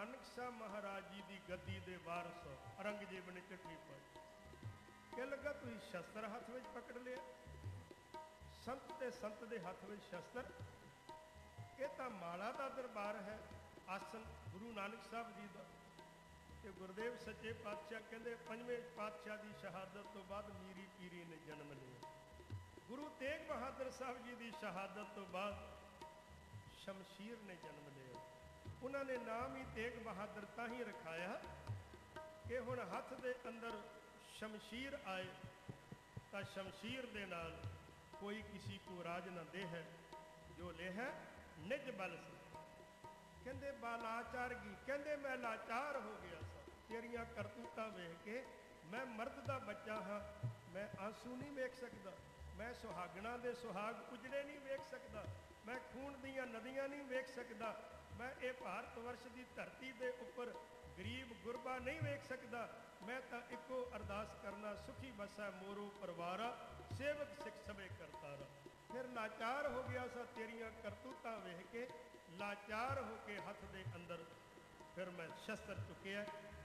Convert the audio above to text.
ਨਾਨਕ ਸਾਹਿਬ ਮਹਾਰਾਜ ਜੀ ਦੀ ਗੱਦੀ ਦੇ ਵਾਰਸ ਔਰੰਗਜ਼ੇਬ ਨੇ ਚਿੱਠੀ ਪਾਈ। ਕਿ ਲੱਗਾ ਤੁਸੀਂ ਸ਼ਸਤਰ ਹੱਥ ਵਿੱਚ ਪਕੜ ਲਿਆ। ਸੰਤ ਤੇ ਸੰਤ ਦੇ ਹੱਥ ਵਿੱਚ ਸ਼ਸਤਰ, ਇਹ ਤਾਂ ਮਾਲਾ ਦਾ ਦਰਬਾਰ ਹੈ, ਆਸਨ ਗੁਰੂ ਨਾਨਕ ਸਾਹਿਬ ਜੀ ਦਾ। ਤੇ ਗੁਰਦੇਵ ਸੱਚੇ ਪਾਤਸ਼ਾਹ ਕਹਿੰਦੇ ਪੰਜਵੇਂ ਪਾਤਸ਼ਾਹ ਦੀ ਸ਼ਹਾਦਤ ਤੋਂ ਬਾਅਦ ਮੀਰੀ ਪੀਰੀ ਨੇ ਜਨਮ ਲਿਆ। ਗੁਰੂ ਤੇਗ ਬਹਾਦਰ ਸਾਹਿਬ ਜੀ ਦੀ ਸ਼ਹਾਦਤ ਤੋਂ ਬਾਅਦ ਸ਼ਮਸ਼ੀਰ ਨੇ ਜਨਮ ਲਿਆ। ਉਹਨਾਂ ਨੇ ਨਾਮ ਹੀ ਤੇਗ ਬਹਾਦਰ ਤਾਂ ਹੀ ਰਖਾਇਆ ਕਿ ਹੁਣ ਹੱਥ ਦੇ ਅੰਦਰ ਸ਼ਮਸ਼ੀਰ ਆਏ ਤਾਂ ਸ਼ਮਸ਼ੀਰ ਦੇ ਨਾਲ ਕੋਈ ਕਿਸੇ ਕੋ ਰਾਜ ਨਾ ਦੇ ਹੈ, ਜੋ ਲੈ ਹੈ ਨਿਜ ਬਲ ਸੀ। ਕਹਿੰਦੇ ਬਾਲਾਚਾਰ ਗੀ, ਕਹਿੰਦੇ ਮੈਂ ਲਾਚਾਰ ਹੋ ਗਿਆ ਸਾਂ ਤੇਰੀਆਂ ਕਰਤੂਤਾਂ ਵੇਖ ਕੇ। ਮੈਂ ਮਰਦ ਦਾ ਬੱਚਾ ਹਾਂ, ਮੈਂ ਆਂਸੂ ਨਹੀਂ ਵੇਖ ਸਕਦਾ, ਮੈਂ ਸੁਹਾਗਣਾ ਦੇ ਸੁਹਾਗ ਉਜੜੇ ਨਹੀਂ ਵੇਖ ਸਕਦਾ, ਮੈਂ ਖੂਨ ਦੀਆਂ ਨਦੀਆਂ ਨਹੀਂ ਵੇਖ ਸਕਦਾ, ਮੈਂ ਇਹ ਭਾਰਤ ਵਰਸ਼ ਦੀ ਧਰਤੀ ਦੇ ਉੱਪਰ ਗਰੀਬ ਗੁਰਬਾ ਨਹੀਂ ਵੇਖ ਸਕਦਾ। ਮੈਂ ਤਾਂ ਇੱਕੋ ਅਰਦਾਸ ਕਰਨਾ, ਸੁਖੀ ਬਸੈ ਮੋਰੋ ਪਰਿਵਾਰਾ, ਸੇਵਕ ਸਿੱਖ ਸਭੇ ਕਰਤਾਰਾ। ਫਿਰ ਲਾਚਾਰ ਹੋ ਗਿਆ ਸਾਂ ਤੇਰੀਆਂ ਕਰਤੂਤਾਂ ਵੇਖ ਕੇ, ਲਾਚਾਰ ਹੋ ਕੇ ਹੱਥ ਦੇ ਅੰਦਰ ਫਿਰ ਮੈਂ ਸ਼ਸਤਰ ਚੁੱਕਿਆ